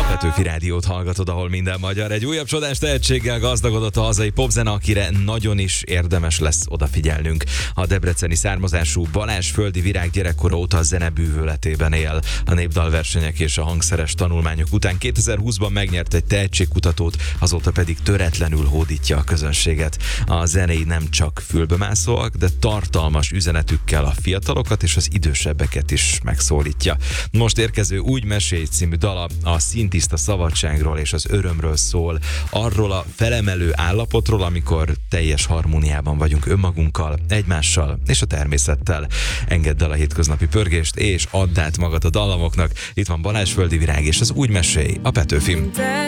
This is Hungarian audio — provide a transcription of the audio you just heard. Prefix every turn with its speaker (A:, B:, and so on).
A: Petőfi Rádiót hallgatod, ahol minden magyar. Egy újabb csodás tehetséggel gazdagodott a hazai popzene, akire nagyon is érdemes lesz odafigyelnünk. A debreceni származású Balázs Földi Virág gyerekkora óta a zene bűvöletében él. A népdalversenyek és a hangszeres tanulmányok után 2020-ban megnyert egy tehetségkutatót, azóta pedig töretlenül hódítja a közönséget. A zenéi nem csak fülbemászóak, de tartalmas üzenetükkel a fiatalokat és az idősebbeket is megszólítja. Most érkező Úgy mesélj című dala a színtiszta szabadságról és az örömről szól, arról a felemelő állapotról, amikor teljes harmóniában vagyunk önmagunkkal, egymással és a természettel. Engedd el a hétköznapi pörgést és add át magad a dallamoknak. Itt van Balázs Földi Virág és az Úgy mesélj a Petőfin.